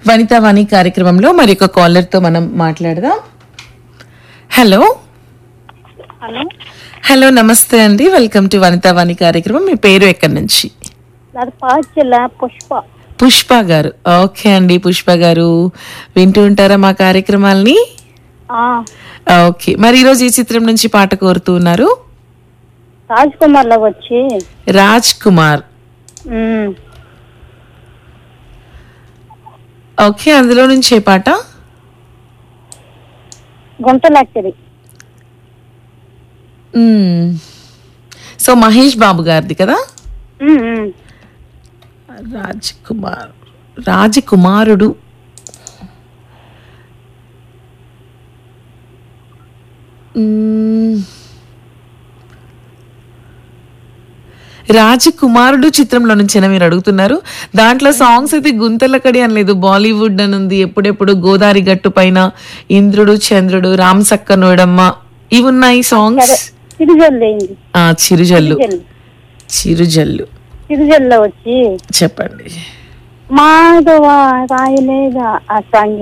వనితా వాణి కార్యక్రమంలో మరి ఒక కాలర్ తో మనం మాట్లాడదాం. హలో హలో హలో నమస్తే అండి, వెల్కమ్ టు వనితా వాణి కార్యక్రమం. మీ పేరు ఎక్కడి నుంచి? నాది పాచిల్ల పుష్ప. పుష్ప గారు. ఓకే అండి, పుష్ప గారు వింటూ ఉంటారా మా కార్యక్రమాల్ని? ఓకే, మరి ఈరోజు ఈ చిత్రం నుంచి పాట కోరుతూ ఉన్నారు? రాజ్ కుమార్ లో వచ్చి రాజ్ కుమార్. ఓకే, అందులో నుంచి ఏ పాట? గుంటలక్కడి. సో మహేష్ బాబు గారిది కదా? రాజ్ కుమార్, రాజకుమారుడు. రాజకుమారుడు చిత్రంలో నుంచేనా మీరు అడుగుతున్నారు? దాంట్లో సాంగ్స్ అయితే గుంతలకడి అని లేదు, బాలీవుడ్ అని ఉంది. ఎప్పుడెప్పుడు, గోదావరి గట్టు పైన, ఇంద్రుడు చంద్రుడు, రామ్ సక్క నోడమ్మ, ఇవి ఉన్నాయి సాంగ్స్. చిరుజల్లు. చిరుజల్లు చిరుజల్లో వచ్చి చెప్పండి. మాధవ రాయలేదా ఆ సాంగ్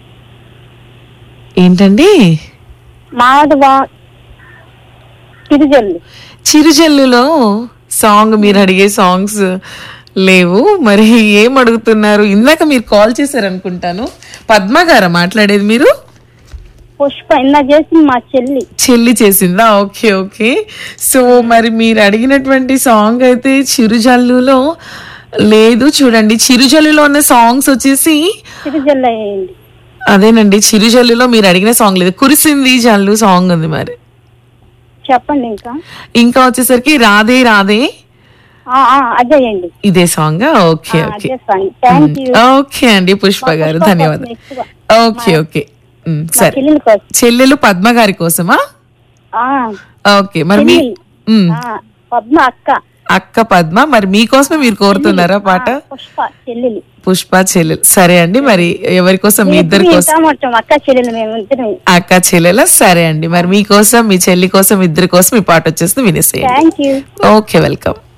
ఏంటండి? మాధవ చిరుజల్లు. చిరుజల్లులో సాంగ్, మీరు అడిగే సాంగ్స్ లేవు. మరి ఏం అడుగుతున్నారు? ఇందాక మీరు కాల్ చేశారనుకుంటాను. పద్మ గారా మాట్లాడేది మీరు? పుష్ప ఇందా చేసింది మా చెల్లి చేసిందా? Okay okay. సో మరి మీరు అడిగినటువంటి సాంగ్ అయితే చిరుజల్లులో లేదు. చూడండి, చిరుజల్లులో ఉన్న సాంగ్స్ వచ్చేసి చిరుజల్లు. అదేనండి, చిరుజల్లులో మీరు అడిగిన సాంగ్ లేదు. కురిసింది జల్లు సాంగ్ ఉంది. మరి చెప్పండి. ఇంకా వచ్చేసరికి రాధే రాధే, అదేయండి, ఇదే సాంగ్. ఓకే ఓకే ఓకే అండి పుష్ప గారు, ధన్యవాదాలు. ఓకే ఓకే సరే. చెల్లెలు పద్మ గారి కోసమా? ఓకే, మరి మీ పద్మ అక్క పద్మ, మరి మీకోసమే మీరు కోరుతున్నారా పాట? పుష్ప చెల్లెలు. సరే అండి, మరి ఎవరి కోసం? మీ ఇద్దరి కోసం, అక్క చెల్లెల. సరే అండి, మరి మీకోసం, మీ చెల్లి కోసం, ఇద్దరి కోసం ఈ పాట వచ్చేసి వినేసేయండి. Okay, welcome.